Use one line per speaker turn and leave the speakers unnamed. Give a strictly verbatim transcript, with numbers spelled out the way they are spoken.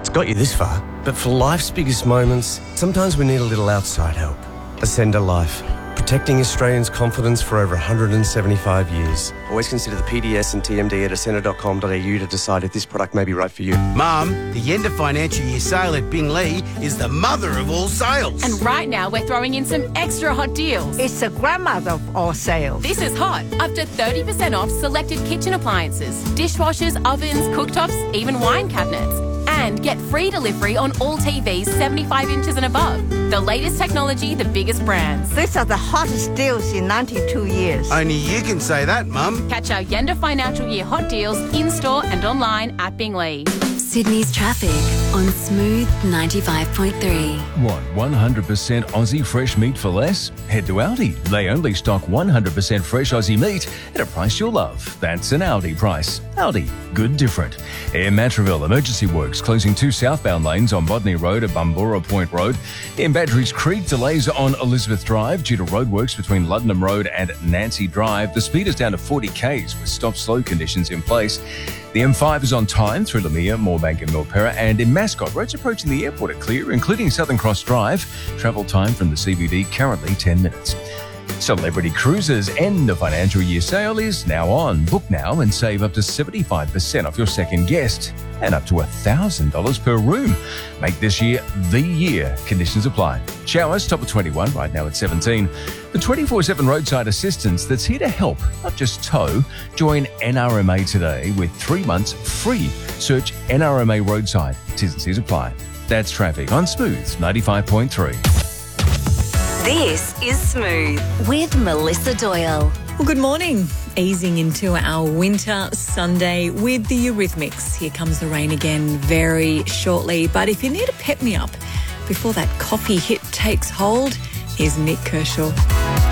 got you this far. But for life's biggest moments, sometimes we need a little outside help. Ascender Life. Protecting Australians' confidence for over one hundred seventy-five years. Always consider the P D S and T M D at ascender dot com dot a u to decide if this product may be right for you.
Mum, the end of financial year sale at Binglee is the mother of all sales.
And right now we're throwing in some extra hot deals.
It's the grandmother of all sales.
This is hot. Up to thirty percent off selected kitchen appliances, dishwashers, ovens, cooktops, even wine cabinets. And get free delivery on all T Vs seventy-five inches and above. The latest technology, the biggest brands.
These are the hottest deals in ninety-two years.
Only you can say that, Mum.
Catch our Yenda Financial Year hot deals in-store and online at Binglee.
Sydney's traffic on Smooth ninety-five point three.
Want one hundred percent Aussie fresh meat for less? Head to Aldi. They only stock one hundred percent fresh Aussie meat at a price you'll love. That's an Aldi price. Aldi, good different. In Matraville, emergency works closing two southbound lanes on Bodney Road at Bumbura Point Road. In Badgerys Creek, delays on Elizabeth Drive due to roadworks between Luddenham Road and Nancy Drive. The speed is down to forty k's with stop-slow conditions in place. The M five is on time through Lamia, Moorebank and Milperra, and in Mascot, roads approaching the airport are clear, including Southern Cross Drive. Travel time from the C B D currently ten minutes. Celebrity Cruises' end of financial year sale is now on. Book now and save up to seventy-five percent off your second guest and up to one thousand dollars per room. Make this year the year. Conditions apply. Showers, top of twenty-one, right now at seventeen. The twenty-four seven roadside assistance that's here to help, not just tow. Join N R M A today with three months free. Search N R M A Roadside. T's and C's apply. That's traffic on Smooth ninety-five point three.
This is Smooth with Melissa Doyle.
Well, good morning. Easing into our winter Sunday with the Eurythmics. Here comes the rain again very shortly. But if you need a pep-me-up before that coffee hit takes hold, here's Nick Kershaw.